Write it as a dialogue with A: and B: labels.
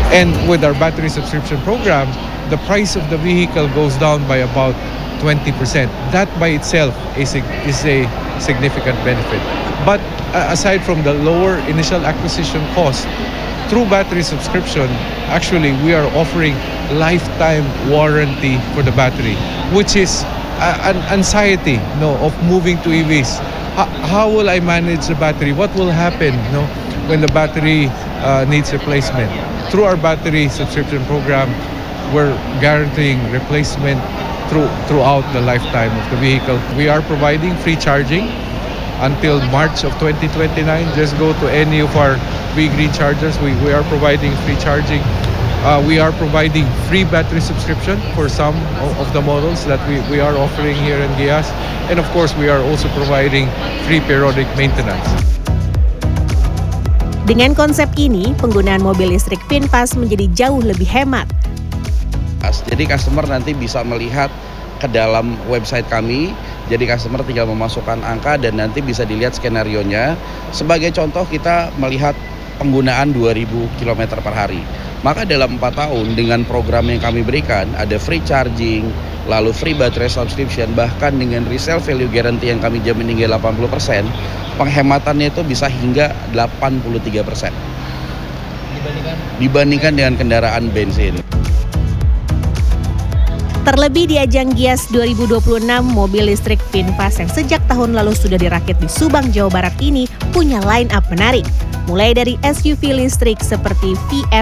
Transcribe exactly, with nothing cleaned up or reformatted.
A: And with our battery subscription program, the price of the vehicle goes down by about twenty percent. That by itself is a, is a significant benefit. But uh, aside from the lower initial acquisition cost, through battery subscription, actually we are offering lifetime warranty for the battery, which is uh, an anxiety no, of moving to E Vs. How, how will I manage the battery? What will happen no, when the battery uh, needs replacement? Through our battery subscription program, we're guaranteeing replacement through, throughout the lifetime of the vehicle. We are providing free charging until March of twenty twenty-nine. Just go to any of our V-Green chargers. We, we are providing free charging. Uh, we are providing free battery subscription for some of the models that we, we are offering here in Gias. And of course, we are also providing free periodic maintenance.
B: Dengan konsep ini, penggunaan mobil listrik VinFast menjadi jauh lebih hemat.
C: Jadi customer nanti bisa melihat ke dalam website kami, jadi customer tinggal memasukkan angka dan nanti bisa dilihat skenario-nya. Sebagai contoh kita melihat penggunaan dua ribu kilometer per hari. Maka dalam empat tahun dengan program yang kami berikan, ada free charging, lalu free battery subscription, bahkan dengan resale value guarantee yang kami jamin hingga delapan puluh persen, penghematannya itu bisa hingga delapan puluh tiga persen dibandingkan, dibandingkan dengan kendaraan bensin.
B: Terlebih di ajang Gias dua ribu dua puluh enam, mobil listrik VinFast yang sejak tahun lalu sudah dirakit di Subang, Jawa Barat ini punya line up menarik. Mulai dari S U V listrik seperti V